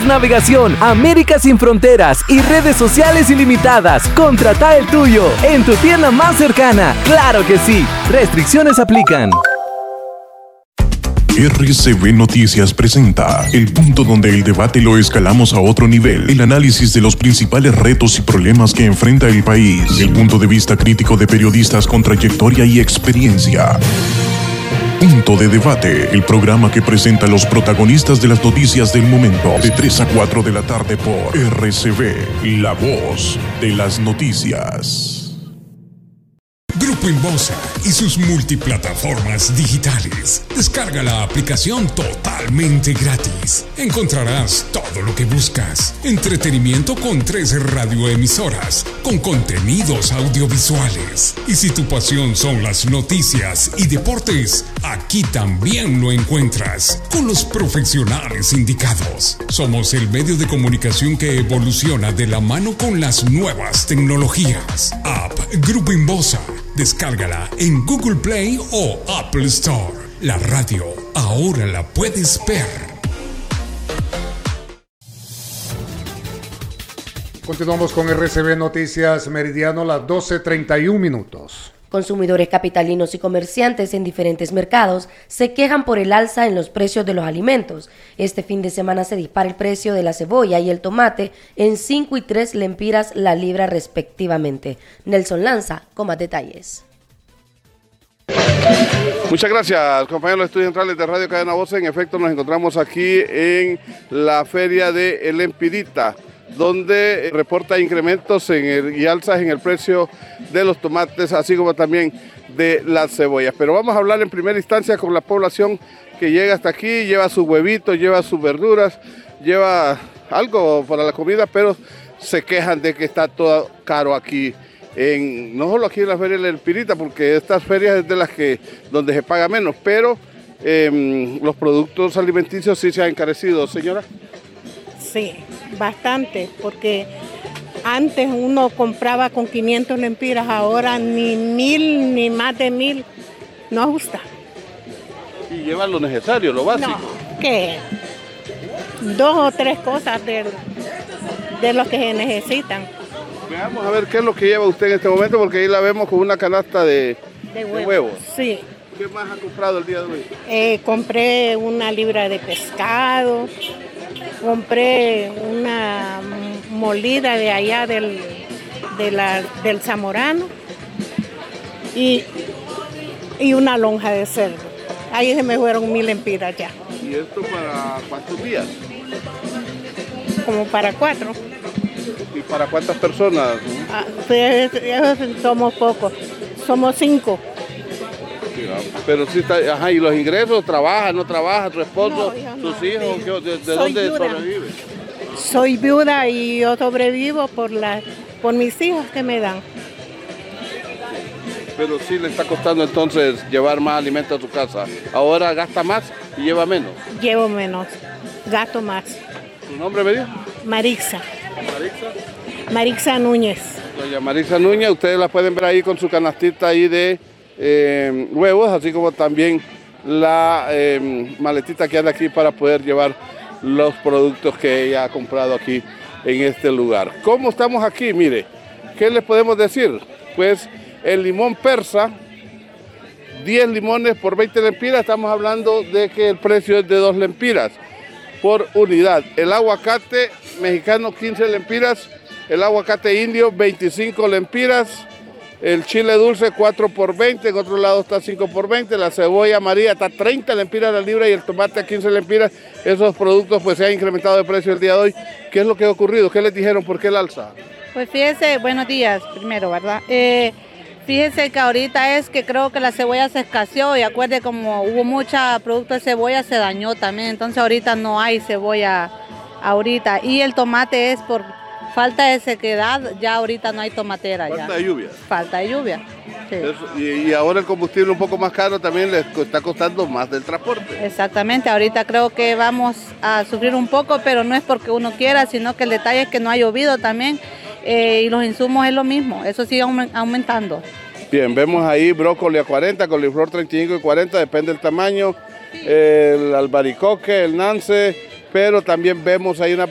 más navegación, América sin fronteras y redes sociales ilimitadas. Contrata el tuyo en tu tienda más cercana. ¡Claro que sí! Restricciones aplican. RCB Noticias presenta el punto donde el debate lo escalamos a otro nivel, el análisis de los principales retos y problemas que enfrenta el país, el punto de vista crítico de periodistas con trayectoria y experiencia. Punto de Debate, el programa que presenta a los protagonistas de las noticias del momento, de 3 a 4 de la tarde por RCB, la voz de las noticias. Grupo Inbosa y sus multiplataformas digitales. Descarga la aplicación totalmente gratis. Encontrarás todo lo que buscas. Entretenimiento con 13 radioemisoras, con contenidos audiovisuales. Y si tu pasión son las noticias y deportes, aquí también lo encuentras, con los profesionales indicados. Somos el medio de comunicación que evoluciona de la mano con las nuevas tecnologías. App Grupo Inbosa. Descárgala en Google Play o Apple Store. La radio ahora la puedes ver. Continuamos con RCB Noticias Meridiano, las 12:31 minutos. Consumidores capitalinos y comerciantes en diferentes mercados se quejan por el alza en los precios de los alimentos. Este fin de semana se dispara el precio de la cebolla y el tomate en 5 y 3 lempiras la libra respectivamente. Nelson Lanza con más detalles. Muchas gracias, compañeros estudios centrales de Radio Cadena Voz. En efecto, nos encontramos aquí en la feria de El Empirita, donde reporta incrementos y alzas en el precio de los tomates, así como también de las cebollas. Pero vamos a hablar en primera instancia con la población que llega hasta aquí, lleva sus huevitos, lleva sus verduras, lleva algo para la comida, pero se quejan de que está todo caro aquí, no solo aquí en la feria del Empirita, porque estas ferias es de las que donde se paga menos, pero los productos alimenticios sí se han encarecido, señora. Sí, bastante, porque antes uno compraba con 500 lempiras, ahora ni 1000 ni más de 1000, no ajusta. Y lleva lo necesario, lo básico. No, ¿qué? 2 o 3 cosas de lo que se necesitan. Veamos a ver qué es lo que lleva usted en este momento, porque ahí la vemos con una canasta de huevos. Sí. ¿Qué más ha comprado el día de hoy? Compré una libra de pescado. Compré una molida de allá del Zamorano y una lonja de cerdo. Ahí se me fueron 1000 lempiras ya. ¿Y esto para cuántos días? Como para 4. ¿Y para cuántas personas? Pues, somos pocos, somos 5. Pero sí está, ajá, ¿y los ingresos? ¿Trabaja, no trabaja? ¿Tu esposo, tus hijos? ¿De dónde sobrevive? Soy viuda y yo sobrevivo por mis hijos que me dan. Pero sí le está costando entonces llevar más alimentos a tu casa. Ahora gasta más y lleva menos. Llevo menos, gasto más. ¿Tu nombre me dio? Marixa. ¿Marixa? Marixa Núñez. Doña Marixa Núñez, ustedes la pueden ver ahí con su canastita ahí de huevos, así como también la maletita que anda aquí para poder llevar los productos que ella ha comprado aquí en este lugar. ¿Cómo estamos aquí? Mire, ¿qué les podemos decir? Pues el limón persa, 10 limones por 20 lempiras, estamos hablando de que el precio es de 2 lempiras por unidad. El aguacate mexicano 15 lempiras, el aguacate indio 25 lempiras, el chile dulce 4 por 20, en otro lado está 5 por 20, la cebolla amarilla está 30 lempiras la libra y el tomate a 15 lempiras. Esos productos pues se han incrementado de precio el día de hoy. ¿Qué es lo que ha ocurrido? ¿Qué les dijeron? ¿Por qué el alza? Pues fíjese, buenos días primero, ¿verdad? Fíjese que ahorita es que creo que la cebolla se escaseó y acuerde como hubo mucha producto de cebolla se dañó también, entonces ahorita no hay cebolla ahorita y el tomate es por falta de sequedad, ya ahorita no hay tomatera. Falta de lluvia. Falta de lluvia, sí. Eso, y ahora el combustible un poco más caro también les está costando más del transporte. Exactamente, ahorita creo que vamos a sufrir un poco, pero no es porque uno quiera, sino que el detalle es que no ha llovido también y los insumos es lo mismo, eso sigue aumentando. Bien, vemos ahí brócoli a 40, coliflor 35 y 40, depende del tamaño, el albaricoque, el nance, pero también vemos ahí una